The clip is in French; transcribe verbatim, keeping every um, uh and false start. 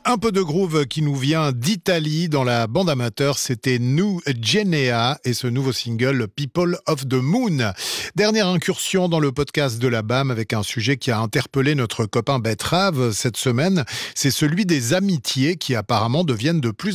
Un peu de groove qui nous vient d'Italie dans la bande amateur, c'était New Genea et ce nouveau single People of the Moon. Dernière incursion dans le podcast de la B A M avec un sujet qui a interpellé notre copain Betrave cette semaine, c'est celui des amitiés qui apparemment deviennent de plus